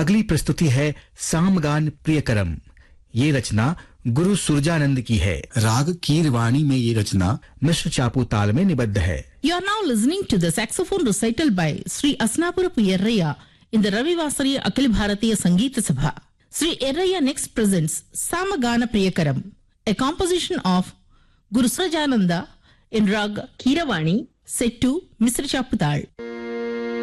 अगली प्रस्तुति है सामगान प्रियकरम। ये रचना गुरु सुरजानंद की है। राग कीरवाणी में ये रचना मिश्र चापू ताल में निबद्ध है। You are now listening to the saxophone recital by Sri Asnapurapu Yerraya in the Ravivasariya Akhil Bharatiya Sangeeta Sabha. Sri Yerraya next presents Samagana Priyakaram, a composition of Guru Surajananda in Rag Keeravani set to Mr. Chaputal.